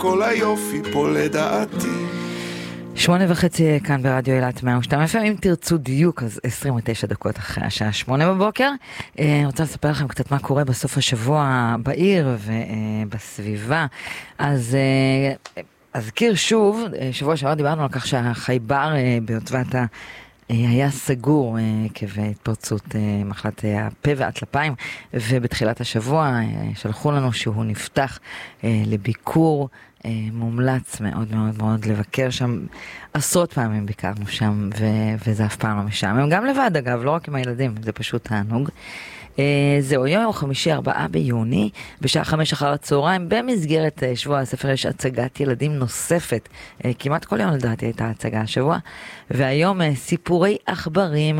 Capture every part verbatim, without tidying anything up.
כל היופי פה לדעתי. שמונה וחצי כאן ברדיו אילת מאה ושתיים אף אם. אם תרצו דיוק, אז עשרים ותשע דקות אחרי השעה שמונה בבוקר. אני רוצה לספר לכם קצת מה קורה בסוף השבוע בעיר ובסביבה. אז אזכיר שוב, שבוע שעבר דיברנו על כך שהחייבר ביוטבתה היה סגור עקב התפרצות מחלת הפה והטלפיים, ובתחילת השבוע שלחו לנו שהוא נפתח לביקור. מומלץ מאוד מאוד מאוד לבקר שם. עשרות פעמים ביקרנו שם, ו- וזה אף פעם לא משעמם. גם לבד אגב, לא רק עם הילדים, זה פשוט תענוג. זהו, יום חמישי ארבעה ביוני, בשעה חמש אחר הצהריים, במסגרת שבוע הספר יש הצגת ילדים נוספת. כמעט כל יום לדעתי הייתה הצגה השבוע, והיום סיפורי עכברים.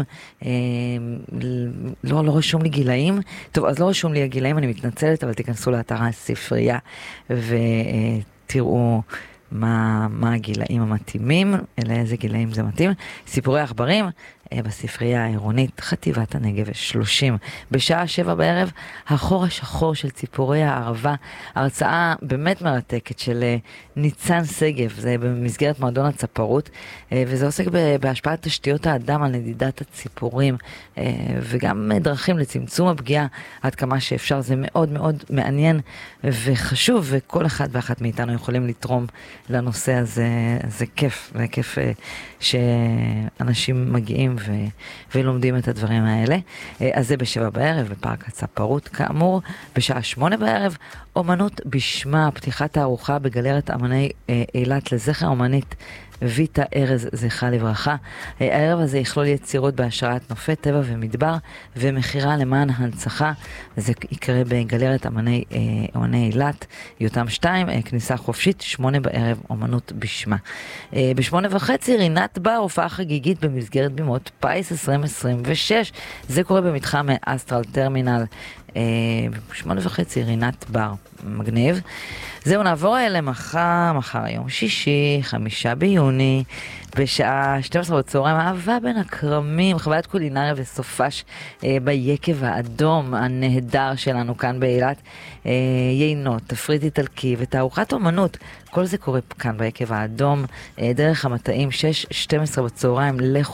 לא, לא רשום לי גילאים. טוב, אז לא רשום לי הגילאים, אני מתנצלת, אבל תיכנסו לאתר הספרייה ו... תראו מה, מה הגילאים המתאימים, אלה איזה גילאים זה מתאים. סיפורי עכברים בספרייה העירונית חטיבת הנגב שלושים, בשעה שבע בערב, החור השחור של ציפורי הערבה, הרצאה באמת מרתקת של ניצן סגב, זה במסגרת מועדון הצפרות, וזה עוסק בהשפעת תשתיות האדם על נדידת הציפורים, וגם דרכים לצמצום הפגיעה עד כמה שאפשר. זה מאוד מאוד מעניין וחשוב, וכל אחד ואחת מאיתנו יכולים לתרום לנושא הזה. זה כיף, זה כיף שאנשים מגיעים ו... ולומדים את הדברים האלה. אז זה בשבע בערב בפארק הצפרות. כאמור, בשעה שמונה בערב, אומנות בשמה, פתיחת הארוחה בגלרת אמני אילת לזכר אומנית ויטה ארז זכרה לברכה. הערב הזה יכלול יצירות בהשראת נופי טבע ומדבר ומחירה למען הנצחה. זה יקרה בגלרת אמני, אמני אילת, יותם שתיים, כניסה חופשית, שמונה בערב, אומנות בשמה. בשמונה וחצי, רינת בר, הופעה חגיגית במסגרת בימות פייס עשרים עשרים ושש. זה קורה במתחם אסטרל טרמינל. בשמונה וחצי, רינת בר, מגניב. זהו, נעבור אליהם מחר, מחר יום שישי, חמישה ביוני, בשעה שתים עשרה בצהריים, אהבה בין הכרמים, חוויית קולינריה וסופש אה, ביקב האדום הנהדר שלנו כאן באילת, אה, יינות, תפריט איטלקי ותערוכת אומנות, כל זה קורה כאן ביקב האדום, אה, דרך המטעים, שש שתים עשרה בצהריים, לכו